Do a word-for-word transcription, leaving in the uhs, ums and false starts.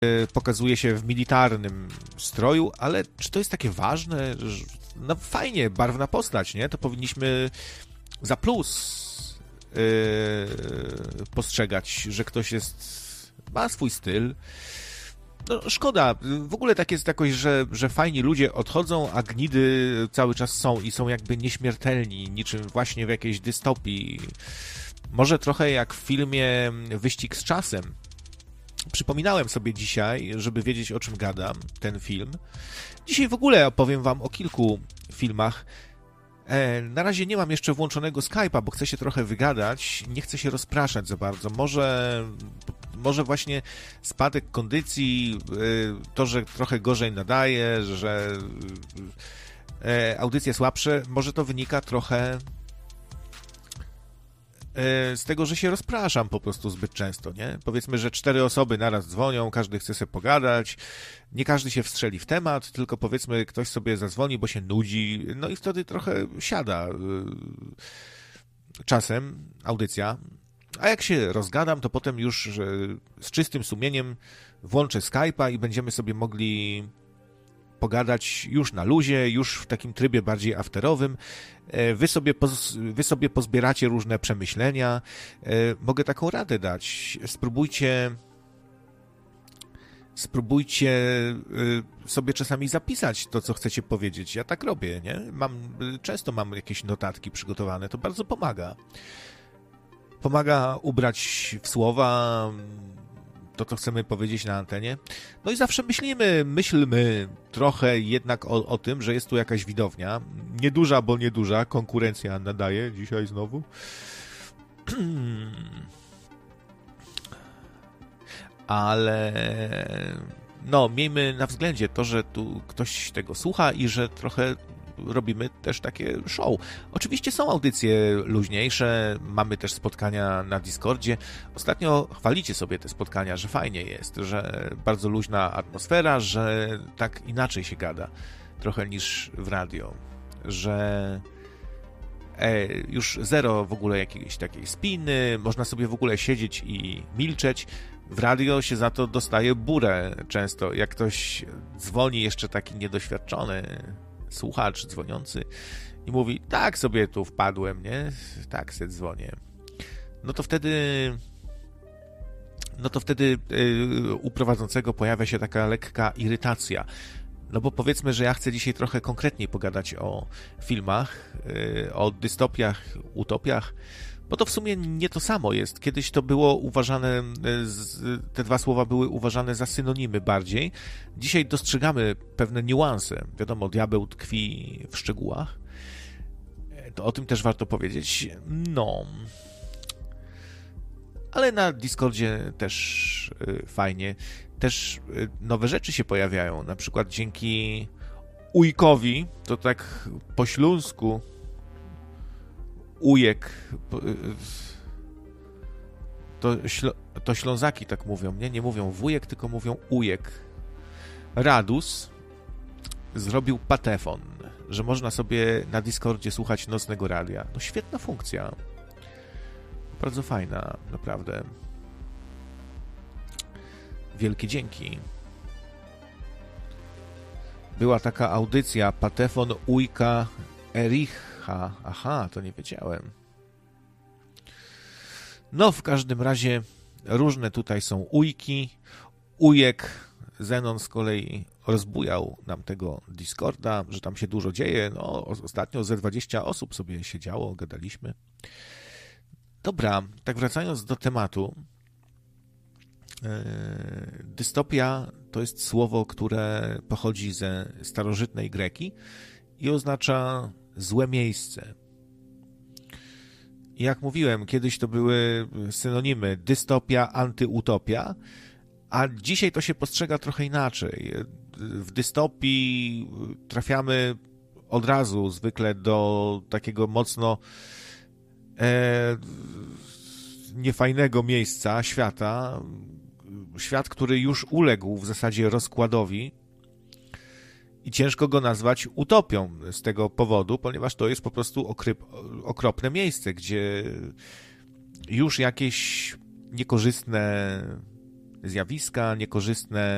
pokazuje się w militarnym stroju, ale czy to jest takie ważne? No fajnie, barwna postać, nie? To powinniśmy za plus yy, postrzegać, że ktoś jest, ma swój styl. No szkoda, w ogóle tak jest jakoś, że, że fajni ludzie odchodzą, a gnidy cały czas są i są jakby nieśmiertelni, niczym właśnie w jakiejś dystopii. Może trochę jak w filmie Wyścig z czasem. Przypominałem sobie dzisiaj, żeby wiedzieć, o czym gadam, ten film. Dzisiaj w ogóle opowiem wam o kilku filmach. E, na razie nie mam jeszcze włączonego Skype'a, bo chcę się trochę wygadać. Nie chcę się rozpraszać za bardzo. Może, może właśnie spadek kondycji, to, że trochę gorzej nadaje, że audycje słabsze, może to wynika trochę z tego, że się rozpraszam po prostu zbyt często, nie? Powiedzmy, że cztery osoby naraz dzwonią, każdy chce sobie pogadać, nie każdy się wstrzeli w temat, tylko powiedzmy ktoś sobie zadzwoni, bo się nudzi, no i wtedy trochę siada czasem audycja, a jak się rozgadam, to potem już z czystym sumieniem włączę Skype'a i będziemy sobie mogli pogadać już na luzie, już w takim trybie bardziej afterowym. Wy sobie, poz, wy sobie pozbieracie różne przemyślenia. Mogę taką radę dać. Spróbujcie spróbujcie sobie czasami zapisać to, co chcecie powiedzieć. Ja tak robię, nie? Mam, często mam jakieś notatki przygotowane. To bardzo pomaga. Pomaga ubrać w słowa to, co chcemy powiedzieć na antenie. No i zawsze myślimy, myślmy trochę jednak o, o tym, że jest tu jakaś widownia. Nieduża, bo nieduża. Konkurencja nadaje dzisiaj znowu. Ale no, miejmy na względzie to, że tu ktoś tego słucha i że trochę robimy też takie show. Oczywiście są audycje luźniejsze, mamy też spotkania na Discordzie. Ostatnio chwalicie sobie te spotkania, że fajnie jest, że bardzo luźna atmosfera, że tak inaczej się gada trochę niż w radio, że e, już zero w ogóle jakiejś takiej spiny, można sobie w ogóle siedzieć i milczeć. W radio się za to dostaje burę często, jak ktoś dzwoni jeszcze taki niedoświadczony słuchacz dzwoniący i mówi, tak sobie tu wpadłem, nie? Tak se dzwonię. No to wtedy no to wtedy yy, u prowadzącego pojawia się taka lekka irytacja. No bo powiedzmy, że ja chcę dzisiaj trochę konkretniej pogadać o filmach, yy, o dystopiach, utopiach, bo to w sumie nie to samo jest. Kiedyś to było uważane, te dwa słowa były uważane za synonimy bardziej. Dzisiaj dostrzegamy pewne niuanse. Wiadomo, diabeł tkwi w szczegółach. To o tym też warto powiedzieć. No. Ale na Discordzie też fajnie. Też nowe rzeczy się pojawiają. Na przykład dzięki Ujkowi, to tak po śląsku, Ujek, to, ślo, to Ślązaki tak mówią, nie? Nie mówią wujek, tylko mówią ujek. Radus zrobił patefon, że można sobie na Discordzie słuchać nocnego radia. No świetna funkcja. Bardzo fajna, naprawdę. Wielkie dzięki. Była taka audycja, patefon Ujka Erich. Aha, aha, to nie wiedziałem. No, w każdym razie różne tutaj są ujki. Ujek Zenon z kolei rozbujał nam tego Discorda, że tam się dużo dzieje. No, ostatnio ze dwadzieścia osób sobie siedziało, gadaliśmy. Dobra, tak wracając do tematu. Yy, dystopia to jest słowo, które pochodzi ze starożytnej Greki i oznacza złe miejsce. Jak mówiłem, kiedyś to były synonimy dystopia, antyutopia, a dzisiaj to się postrzega trochę inaczej. W dystopii trafiamy od razu zwykle do takiego mocno e, niefajnego miejsca, świata. Świat, który już uległ w zasadzie rozkładowi, i ciężko go nazwać utopią z tego powodu, ponieważ to jest po prostu okryp, okropne miejsce, gdzie już jakieś niekorzystne zjawiska, niekorzystne